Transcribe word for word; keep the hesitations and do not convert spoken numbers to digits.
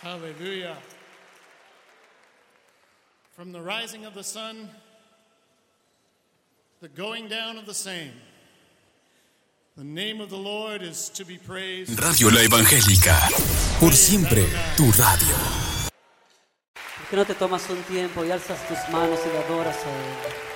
Hallelujah. From the rising of the sun, the going down of the same, the name of the Lord is to be praised. Radio La Evangélica, por siempre tu radio. ¿Por qué no te tomas un tiempo y alzas tus manos y le adoras a Él?